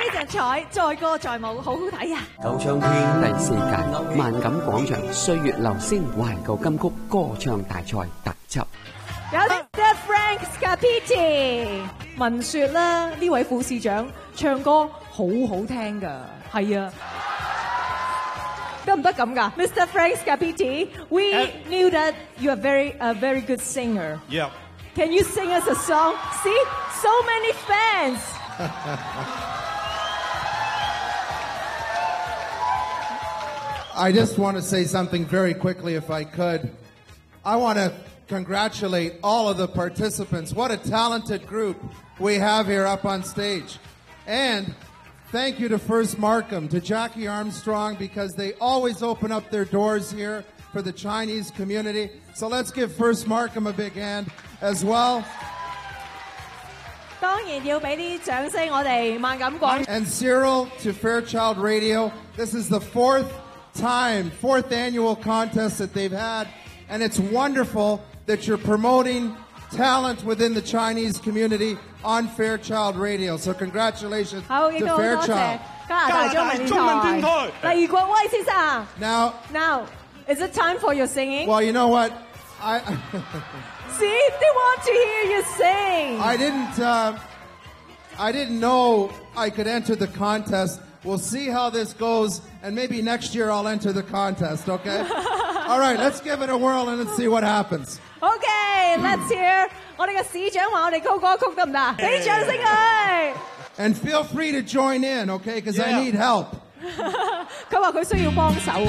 常彩，載歌載舞，好好睇啊！ 九唱片第4屆萬錦廣場歲月流星懷舊金曲歌唱大賽特輯。 有啲 Frank Scarpitti， 聞說啦，呢位副市長唱歌好好聽㗎，係啊，得唔得咁㗎 ？Mr. Frank Scarpitti, we knew that you are a very good singer. Yep. Can you sing us a song? See, so many fans. I just want to say something very quickly, if I could. I want to congratulate all of the participants. What a talented group we have here up on stage. And thank you to First Markham, to Jackie Armstrong, because they always open up their doors here for the Chinese community. So let's give First Markham a big hand as well. 當然要俾啲掌聲我哋萬錦廣。 And Cyril to Fairchild Radio. This is the fourth annual contest that they've had. And it's wonderful that you're promoting talent within the Chinese community on Fairchild Radio. So congratulations to Fairchild. 加拿大中文電台黎國威先生。Now, is it time for your singing? Well, you know what? See, they want to hear you sing. I didn't know I could enter the contest. We'll see how this goes, and maybe next year I'll enter the contest, okay? All right, let's give it a whirl and let's see what happens. Okay, let's hear 我哋嘅市長話我哋高歌曲得唔得？俾掌聲佢。 And feel free to join in, okay? Because I need help. 佢話佢需要幫手。